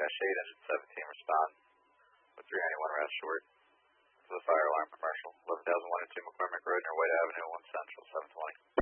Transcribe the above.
Engine 17, respond with 391 Route Short to the fire alarm commercial, 11,001 and 2 McCormick Road near White Avenue, 1 Central, 720.